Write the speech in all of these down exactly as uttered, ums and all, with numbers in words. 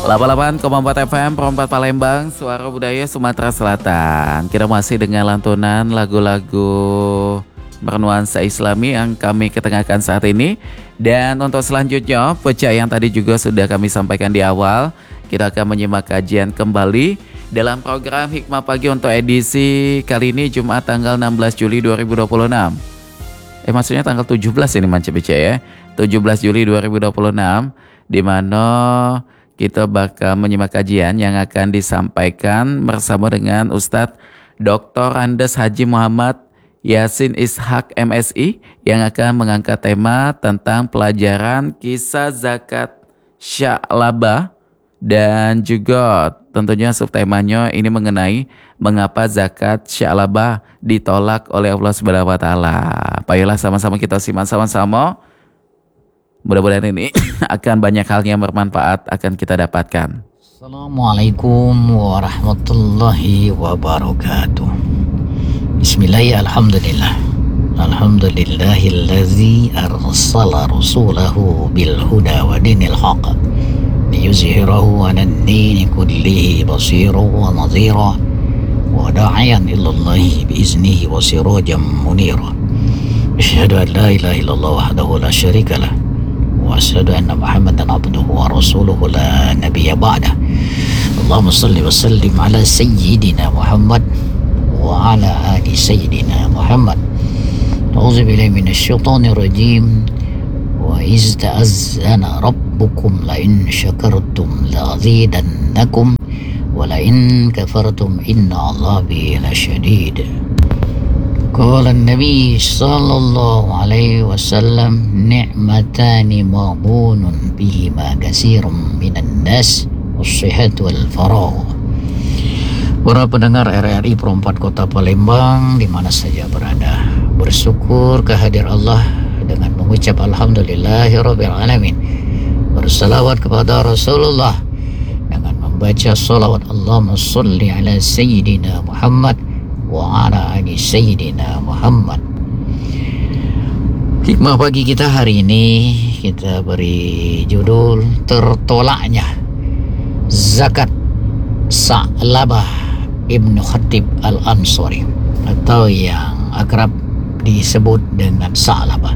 delapan puluh delapan koma empat F M Perempat Palembang, Suara Budaya Sumatera Selatan. Kita masih dengan lantunan lagu-lagu bernuansa Islami yang kami ketengahkan saat ini. Dan untuk selanjutnya, pecah yang tadi juga sudah kami sampaikan di awal, kita akan menyimak kajian kembali dalam program Hikmah Pagi untuk edisi kali ini Jumat tanggal enam belas Juli dua ribu dua puluh enam. Eh maksudnya tanggal tujuh belas ini Manca Beca ya. tujuh belas Juli dua ribu dua puluh enam, di mana kita bakal menyimak kajian yang akan disampaikan bersama dengan Ustadz Doktor Andes Haji Muhammad Yasin Ishak M Si yang akan mengangkat tema tentang pelajaran kisah zakat Sya'labah, dan juga tentunya subtemanya ini mengenai mengapa zakat Sya'labah ditolak oleh Allah Subhanahu wa taala. Ayolah sama-sama kita simak sama-sama. Mudah-mudahan ini akan banyak hal yang bermanfaat akan kita dapatkan. Assalamualaikum warahmatullahi wabarakatuh. Bismillahirrahmanirrahim. Alhamdulillah. Alhamdulillahillazi arsala rasulahu bil huda wa dinil haqq liyuzhirahu 'alan dini kullihi basiran wa nadhira wa da'iyan ilallahi biiznihi wa sirajan munira. Asyhadu an la ilaha illallah wahdahu la syarika lah wa asyhadu anna Muhammadan abduhu wa rasuluhu la nabiyya ba'dah. Allahumma salli wa sallim ala sayyidina Muhammad wa ala ali sayyidina Muhammad. A'udzu billahi minasyaitonir rajim. Wa iz ta'azzana rabbukum la in syakartum la azidannakum wa la in kafartum inna 'adzabi lasyadid. Qala an-nabi sallallahu alaihi wasallam ni'matani maghbunun bihima katsirun minan nas was-sihhatu wal faragh. Para pendengar R R I Perempat Kota Palembang di mana saja berada, bersyukur kehadirat Allah dengan mengucap alhamdulillahirabbil alamin, bersalawat kepada Rasulullah dengan membaca salawat Allahumma shalli ala sayyidina Muhammad wa ala ali sayyidina Muhammad. Hikmah pagi kita hari ini kita beri judul tertolaknya zakat Sya'labah Ibnu Khatib Al-Ansari, atau yang akrab disebut dengan Sya'labah.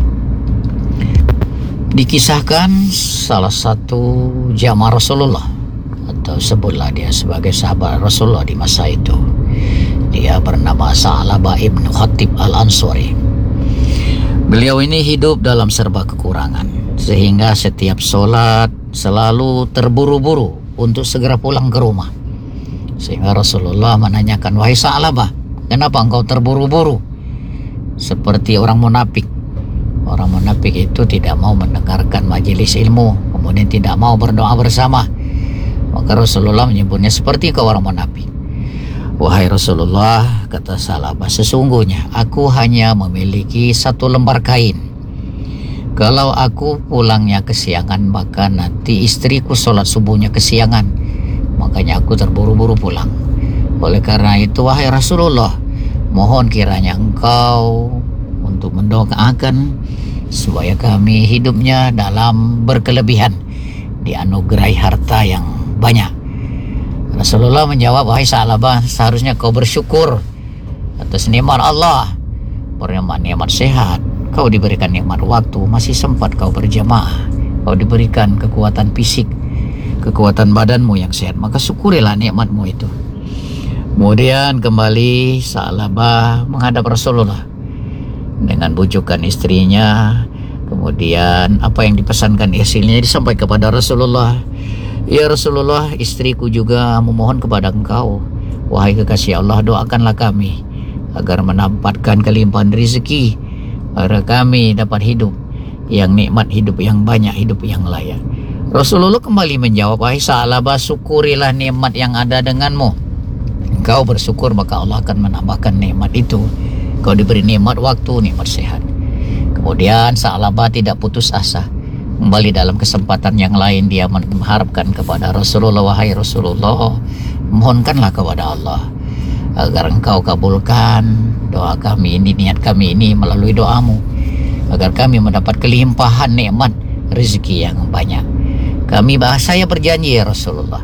Dikisahkan salah satu jamaah Rasulullah, atau sebutlah dia sebagai sahabat Rasulullah di masa itu. Dia bernama Sya'labah Ibnu Khatib Al-Ansari. Beliau ini hidup dalam serba kekurangan, sehingga setiap sholat selalu terburu-buru untuk segera pulang ke rumah. Sehingga Rasulullah menanyakan, wahai Sya'labah, kenapa engkau terburu-buru? Seperti orang munafik. Orang munafik itu tidak mau mendengarkan majelis ilmu, kemudian tidak mau berdoa bersama. Maka Rasulullah menyebutnya seperti kau orang munafik. Wahai Rasulullah, kata Sya'labah, sesungguhnya aku hanya memiliki satu lembar kain. Kalau aku pulangnya kesiangan, maka nanti istriku sholat subuhnya kesiangan. Makanya aku terburu-buru pulang. Oleh karena itu, wahai Rasulullah, mohon kiranya engkau untuk mendoakan supaya kami hidupnya dalam berkelebihan, dianugerahi harta yang banyak. Rasulullah menjawab, wahai Sya'labah, seharusnya kau bersyukur atas nikmat Allah. Bernama nikmat sehat, kau diberikan nikmat waktu, masih sempat kau berjamaah, kau diberikan kekuatan fisik, kekuatan badanmu yang sehat, maka syukurilah nikmatmu itu. Kemudian kembali Sya'labah menghadap Rasulullah dengan bujukan istrinya. Kemudian apa yang dipesankan istrinya disampaikan kepada Rasulullah. Ya Rasulullah, istriku juga memohon kepada engkau, wahai kekasih Allah, doakanlah kami agar mendapatkan kelimpahan rezeki, agar kami dapat hidup yang nikmat, hidup yang banyak, hidup yang layak. Rasulullah kembali menjawab, wahai Sya'labah, syukurilah nikmat yang ada denganmu. Engkau bersyukur, maka Allah akan menambahkan nikmat itu. Kau diberi nikmat waktu, nikmat sehat. Kemudian Sya'labah tidak putus asa. Kembali dalam kesempatan yang lain, dia mengharapkan kepada Rasulullah, wahai Rasulullah, mohonkanlah kepada Allah agar engkau kabulkan doa kami ini, niat kami ini melalui doamu, agar kami mendapat kelimpahan nikmat rezeki yang banyak. Kami bahasa saya berjanji ya Rasulullah,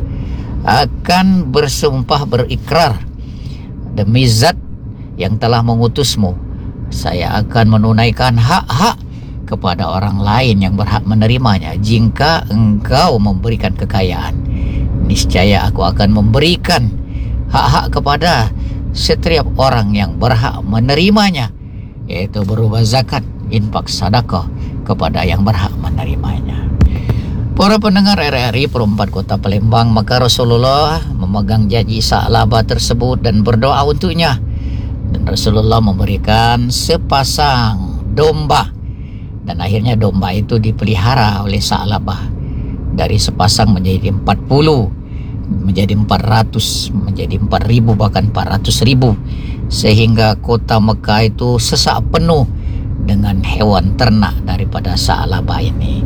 akan bersumpah berikrar demi zat yang telah mengutusmu, saya akan menunaikan hak-hak kepada orang lain yang berhak menerimanya. Jika engkau memberikan kekayaan, niscaya aku akan memberikan hak-hak kepada setiap orang yang berhak menerimanya, yaitu berupa zakat, infak, sedekah kepada yang berhak menerimanya. Para pendengar R R I Perempat Kota Palembang, maka Rasulullah memegang janji Sa'labah tersebut dan berdoa untuknya. Dan Rasulullah memberikan sepasang domba, dan akhirnya domba itu dipelihara oleh Sa'labah. Dari sepasang menjadi empat puluh, menjadi empat ratus, menjadi empat ribu, bahkan empat ratus ribu. Sehingga kota Mekah itu sesak penuh dengan hewan ternak daripada Sa'labah ini.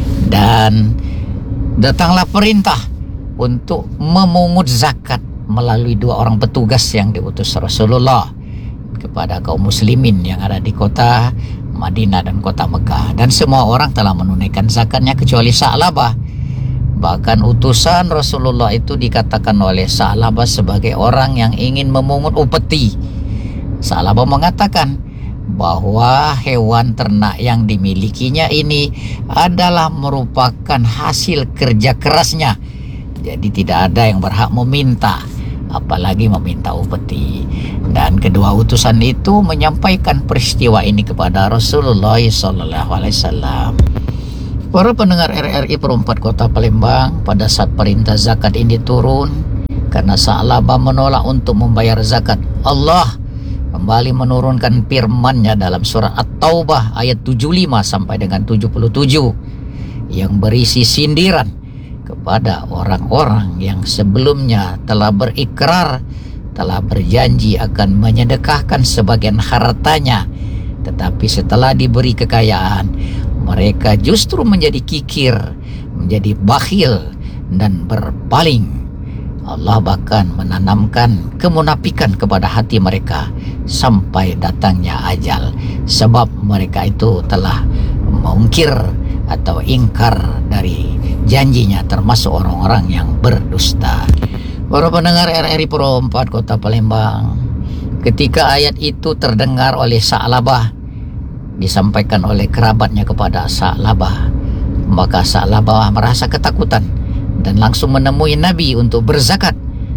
Dan datanglah perintah untuk memungut zakat melalui dua orang petugas yang diutus Rasulullah kepada kaum muslimin yang ada di kota Madinah dan kota Mekah. Dan semua orang telah menunaikan zakatnya kecuali Sa'labah. Bahkan utusan Rasulullah itu dikatakan oleh Sa'labah sebagai orang yang ingin memungut upeti. Sa'labah mengatakan bahwa hewan ternak yang dimilikinya ini adalah merupakan hasil kerja kerasnya. Jadi tidak ada yang berhak meminta, apalagi meminta upeti. Dan kedua utusan itu menyampaikan peristiwa ini kepada Rasulullah sallallahu alaihi wasallam. Para pendengar R R I Perempat Kota Palembang, pada saat perintah zakat ini turun, karena Sa'labah menolak untuk membayar zakat, Allah kembali menurunkan firman-Nya dalam surah At-Taubah ayat tujuh puluh lima sampai dengan tujuh puluh tujuh yang berisi sindiran kepada orang-orang yang sebelumnya telah berikrar, telah berjanji akan menyedekahkan sebagian hartanya, tetapi setelah diberi kekayaan, mereka justru menjadi kikir, menjadi bakhil dan berpaling. Allah bahkan menanamkan kemunafikan kepada hati mereka sampai datangnya ajal, sebab mereka itu telah mengungkir atau ingkar dari janjinya, termasuk orang-orang yang berdusta. Para pendengar R R I Perempat Kota Palembang, ketika ayat itu terdengar oleh Sa'labah, disampaikan oleh kerabatnya kepada Sa'labah, maka Sa'labah merasa ketakutan dan langsung menemui Nabi untuk berzakat.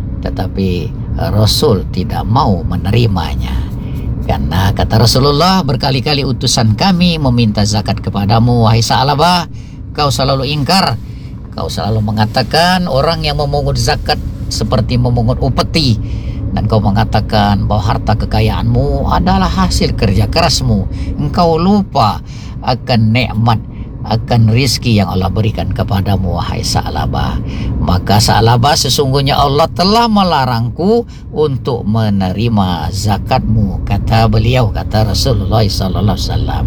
Tetapi Rasul tidak mau menerimanya, karena kata Rasulullah, berkali-kali utusan kami meminta zakat kepadamu, wahai Sa'labah, kau selalu ingkar. Kau selalu mengatakan orang yang memungut zakat seperti memungut upeti, dan kau mengatakan bahwa harta kekayaanmu adalah hasil kerja kerasmu. Engkau lupa akan nikmat, akan rizki yang Allah berikan kepadamu, wahai Sa'labah. Maka Sa'labah, sesungguhnya Allah telah melarangku untuk menerima zakatmu, kata beliau, kata Rasulullah sallallahu alaihi wasallam.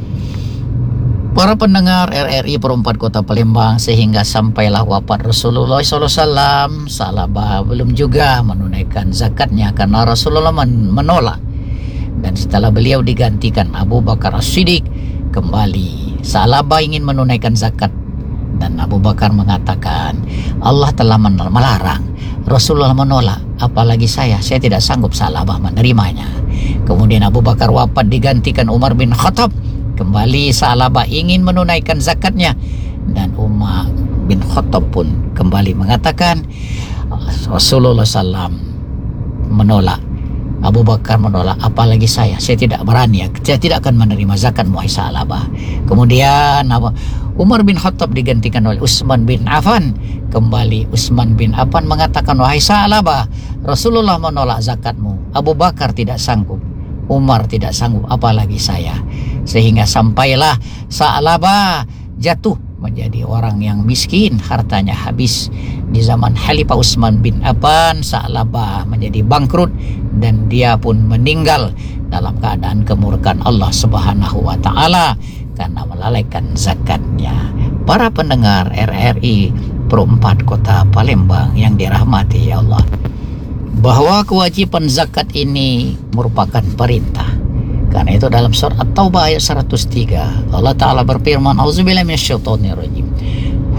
Para pendengar R R I Perempat Kota Palembang, sehingga sampailah wafat Rasulullah sallallahu alaihi wasallam, Sa'labah belum juga menunaikan zakatnya karena Rasulullah menolak. Dan setelah beliau digantikan Abu Bakar As-Siddiq, kembali Sa'labah ingin menunaikan zakat, dan Abu Bakar mengatakan, Allah telah melarang, Rasulullah menolak, apalagi saya, saya tidak sanggup Sa'labah menerimanya. Kemudian Abu Bakar wafat, digantikan Umar bin Khattab. Kembali Sa'labah ingin menunaikan zakatnya, dan Umar bin Khattab pun kembali mengatakan, Rasulullah sallallahu alaihi wasallam menolak, Abu Bakar menolak, apalagi saya, saya tidak berani, saya tidak akan menerima zakat wahai Sa'labah. Kemudian Umar bin Khattab digantikan oleh Utsman bin Affan. Kembali Utsman bin Affan mengatakan, wahai Sa'labah, Rasulullah menolak zakatmu, Abu Bakar tidak sanggup, Umar tidak sanggup, apalagi saya. Sehingga sampailah Sa'labah jatuh menjadi orang yang miskin, hartanya habis. Di zaman Khalifah Utsman bin Affan, Sa'labah menjadi bangkrut dan dia pun meninggal dalam keadaan kemurkaan Allah Subhanahu wa taala karena melalaikan zakatnya. Para pendengar R R I Perempat Kota Palembang yang dirahmati ya Allah, bahwa kewajiban zakat ini merupakan perintah. Karena itu dalam surah At-Taubah ayat seratus tiga, Allah Ta'ala berfirman, Auzubillahi minasyaitonirrajim,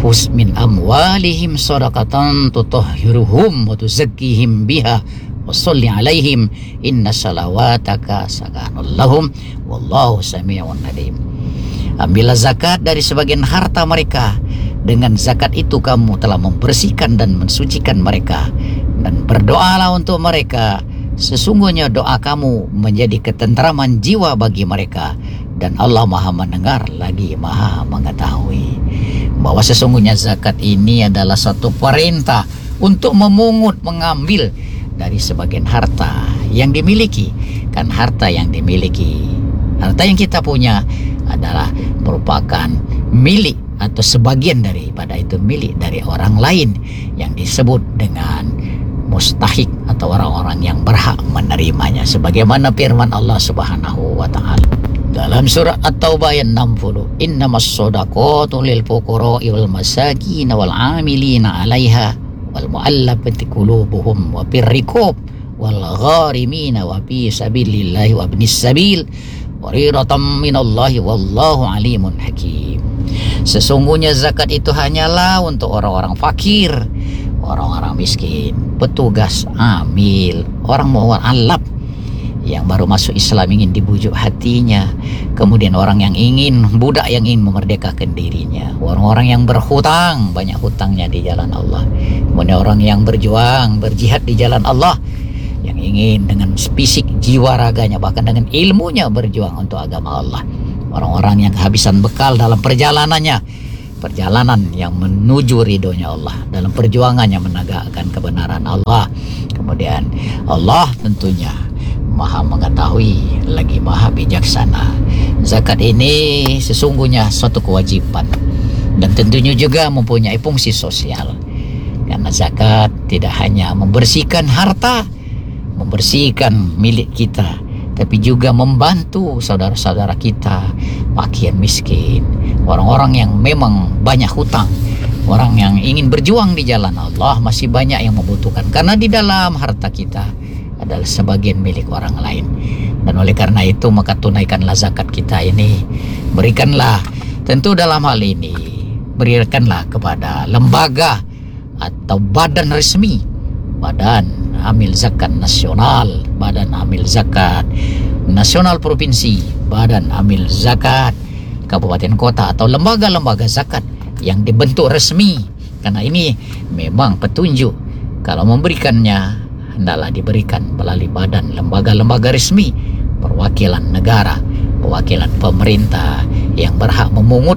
khus min amwalihim sadaqatan tutahhiruhum wa tuzakkihim biha wa sholli alaihim inna salawataka sakanul lahum wallahu sami'un alim. Ambillah zakat dari sebagian harta mereka. Dengan zakat itu kamu telah membersihkan dan mensucikan mereka. Dan berdoalah untuk mereka. Sesungguhnya doa kamu menjadi ketentraman jiwa bagi mereka. Dan Allah maha mendengar lagi maha mengetahui. Bahwa sesungguhnya zakat ini adalah satu perintah untuk memungut, mengambil dari sebagian harta yang dimiliki. Kan harta yang dimiliki, harta yang kita punya adalah merupakan milik atau sebagian daripada itu milik dari orang lain yang disebut dengan mustahik atau orang-orang yang berhak menerimanya, sebagaimana firman Allah Subhanahu wa taala dalam surah At-Taubah ayat enam puluh, innamas shadaqatu lil fuqara'i wal masakin wal 'amilina 'alaiha wal mu'allafati qulubuhum wa fir riqab wal gharimina wa fi sabilillahi wa ibnis sabil waridatan minallahi wallahu alimun hakim. Sesungguhnya zakat itu hanyalah untuk orang-orang fakir, orang-orang miskin, petugas amil, orang mu'allaf yang baru masuk Islam ingin dibujuk hatinya, kemudian orang yang ingin, budak yang ingin memerdekakan dirinya, orang-orang yang berhutang, banyak hutangnya di jalan Allah, kemudian orang yang berjuang, berjihad di jalan Allah, yang ingin dengan fisik, jiwa, raganya, bahkan dengan ilmunya berjuang untuk agama Allah, orang-orang yang kehabisan bekal dalam perjalanannya, perjalanan yang menuju ridhonya Allah, dalam perjuangannya menegakkan kebenaran Allah. Kemudian Allah tentunya maha mengetahui lagi maha bijaksana. Zakat ini sesungguhnya suatu kewajiban dan tentunya juga mempunyai fungsi sosial, karena zakat tidak hanya membersihkan harta, membersihkan milik kita, tapi juga membantu saudara-saudara kita fakir miskin, orang-orang yang memang banyak hutang, orang yang ingin berjuang di jalan Allah, masih banyak yang membutuhkan, karena di dalam harta kita adalah sebagian milik orang lain. Dan oleh karena itu maka tunaikanlah zakat kita ini, berikanlah, tentu dalam hal ini berikanlah kepada lembaga atau badan resmi, badan amil zakat nasional, badan amil zakat nasional provinsi, badan amil zakat kabupaten kota, atau lembaga-lembaga zakat yang dibentuk resmi, karena ini memang petunjuk kalau memberikannya hendaklah diberikan melalui badan lembaga-lembaga resmi, perwakilan negara, perwakilan pemerintah yang berhak memungut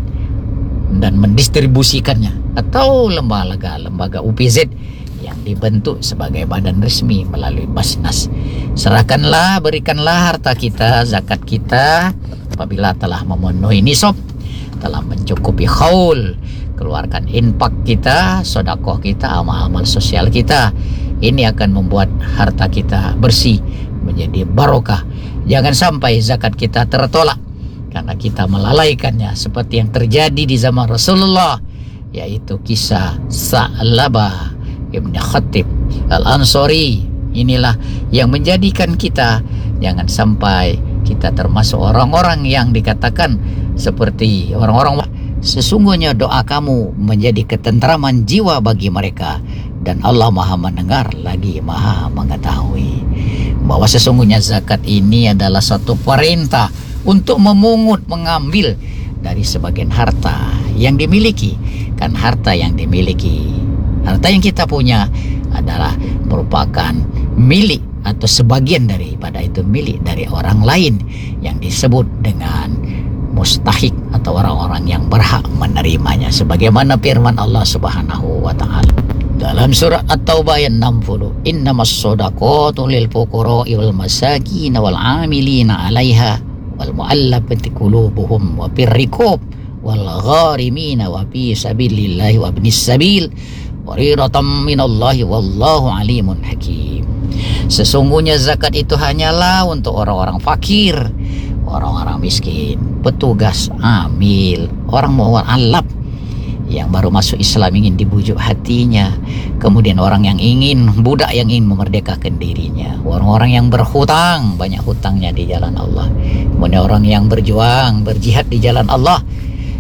dan mendistribusikannya, atau lembaga-lembaga U P Z yang dibentuk sebagai badan resmi melalui Basnas. Serahkanlah, berikanlah harta kita, zakat kita apabila telah memenuhi nisab, telah mencukupi haul, keluarkan infak kita, sedekah kita, amal-amal sosial kita. Ini akan membuat harta kita bersih, menjadi barokah. Jangan sampai zakat kita tertolak karena kita melalaikannya, seperti yang terjadi di zaman Rasulullah, yaitu kisah Sa'labah Ibn Khatib Al-Ansari. Inilah yang menjadikan kita jangan sampai kita termasuk orang-orang yang dikatakan seperti orang-orang. Sesungguhnya doa kamu menjadi ketentraman jiwa bagi mereka, dan Allah maha mendengar lagi maha mengetahui. Bahwa sesungguhnya zakat ini adalah satu perintah untuk memungut, mengambil dari sebagian harta yang dimiliki. Kan harta yang dimiliki, harta yang kita punya adalah merupakan milik atau sebagian daripada itu milik dari orang lain yang disebut dengan mustahik atau orang-orang yang berhak menerimanya, sebagaimana firman Allah Subhanahu wa taala dalam surah At-Taubah ayat enam puluh, innamas shadaqatu lil fuqara'i wal masakin wal 'amilina 'alaiha wal mu'allafati qulubuhum wa fir riqab wal gharimina wa fi sabilillahi wa ibnis sabil waridatan minallahi wallahu alimun hakim. Sesungguhnya zakat itu hanyalah untuk orang-orang fakir, orang-orang miskin, petugas amil, orang mu'allaf yang baru masuk Islam ingin dibujuk hatinya, kemudian orang yang ingin, budak yang ingin memerdekakan dirinya, orang-orang yang berhutang, banyak hutangnya di jalan Allah, kemudian orang yang berjuang, berjihad di jalan Allah,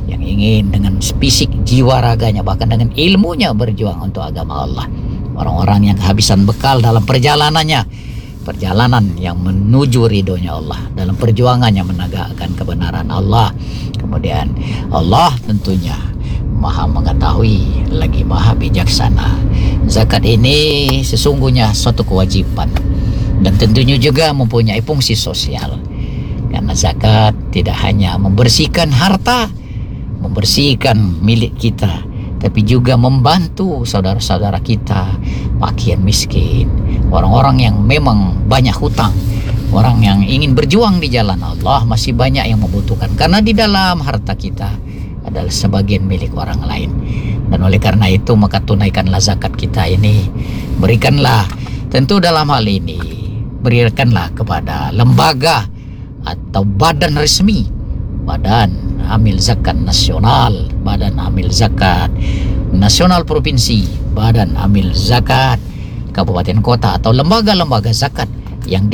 yang ingin dengan fisik, jiwa, raganya, bahkan dengan ilmunya berjuang untuk agama Allah. Orang-orang yang kehabisan bekal dalam perjalanannya, perjalanan yang menuju ridhonya Allah, dalam perjuangannya menegakkan kebenaran Allah. Kemudian Allah tentunya maha mengetahui lagi maha bijaksana. Zakat ini sesungguhnya suatu kewajiban dan tentunya juga mempunyai fungsi sosial, karena zakat tidak hanya membersihkan harta, membersihkan milik kita, tapi juga membantu saudara-saudara kita, fakir miskin, orang-orang yang memang banyak hutang, orang yang ingin berjuang di jalan Allah, masih banyak yang membutuhkan, karena di dalam harta kita adalah sebagian milik orang lain. Dan oleh karena itu maka tunaikanlah zakat kita ini, berikanlah, tentu dalam hal ini berikanlah kepada lembaga atau badan resmi, Badan Amil Zakat Nasional, Badan Amil Zakat Nasional Provinsi, Badan Amil Zakat Kabupaten Kota, atau lembaga-lembaga zakat yang